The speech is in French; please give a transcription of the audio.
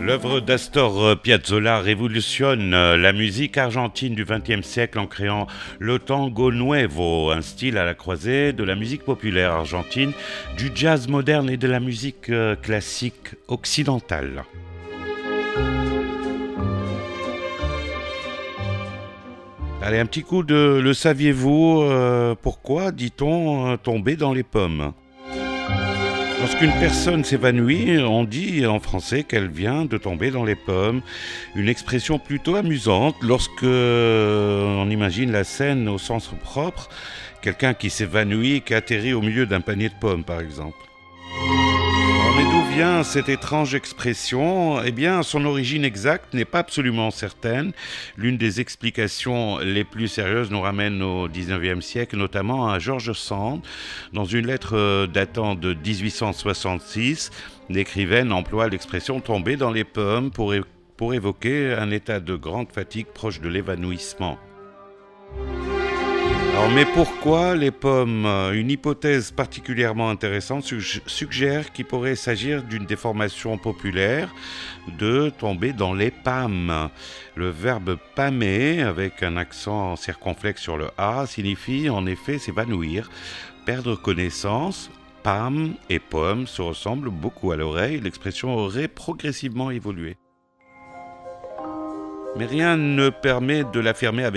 L'œuvre d'Astor Piazzolla révolutionne la musique argentine du XXe siècle en créant le tango nuevo, un style à la croisée de la musique populaire argentine, du jazz moderne et de la musique classique occidentale. Allez, un petit coup de le saviez-vous, pourquoi dit-on tomber dans les pommes? Lorsqu'une personne s'évanouit, on dit en français qu'elle vient de tomber dans les pommes. Une expression plutôt amusante lorsque on imagine la scène au sens propre, quelqu'un qui s'évanouit et qui atterrit au milieu d'un panier de pommes par exemple. Alors, mais d'où vient cette étrange expression? Eh bien, son origine exacte n'est pas absolument certaine. L'une des explications les plus sérieuses nous ramène au XIXe siècle, notamment à George Sand. Dans une lettre datant de 1866, l'écrivaine emploie l'expression tomber dans les pommes pour évoquer un état de grande fatigue proche de l'évanouissement. Alors, mais pourquoi les pommes? Une hypothèse particulièrement intéressante suggère qu'il pourrait s'agir d'une déformation populaire de tomber dans les pâmes. Le verbe pâmer, avec un accent circonflexe sur le A, signifie en effet s'évanouir, perdre connaissance. Pâme et pomme se ressemblent beaucoup à l'oreille, l'expression aurait progressivement évolué. Mais rien ne permet de l'affirmer avec